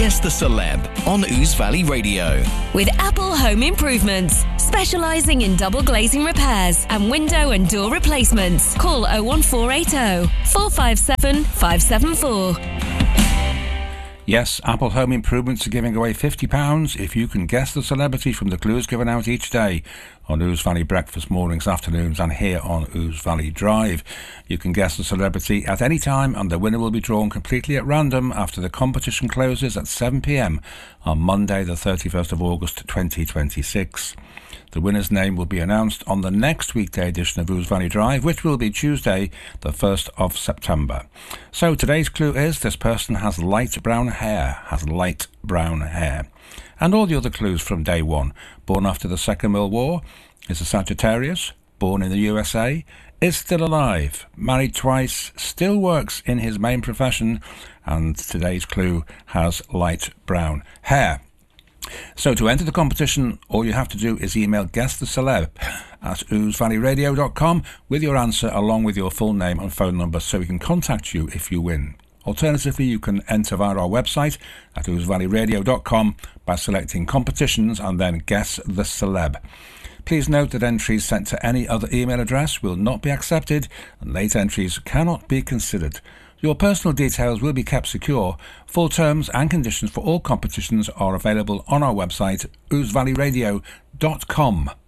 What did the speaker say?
Guess the Celeb on Ouse Valley Radio. With Apple Home Improvements, specialising in double glazing repairs and window and door replacements. Call 01480 457 574. Yes, Apple Home Improvements are giving away £50 if you can guess the celebrity from the clues given out each day on Ouse Valley Breakfast mornings, afternoons and here on Ouse Valley Drive. You can guess the celebrity at any time and the winner will be drawn completely at random after the competition closes at 7 p.m. on Monday the 31st of August 2026. The winner's name will be announced on the next weekday edition of Ouse Valley Drive, which will be Tuesday, the 1st of September. So today's clue is this person has light brown hair, And all the other clues from day one. Born after the Second World War, is a Sagittarius, born in the USA, is still alive, married twice, still works in his main profession, and today's clue has light brown hair. So to enter the competition, all you have to do is email Guess the Celeb at ousevalleyradio.com with your answer along with your full name and phone number so we can contact you if you win. Alternatively, you can enter via our website at ousevalleyradio.com by selecting competitions and then Guess the Celeb. Please note that entries sent to any other email address will not be accepted and late entries cannot be considered. Your personal details will be kept secure. Full terms and conditions for all competitions are available on our website, ousevalleyradio.com.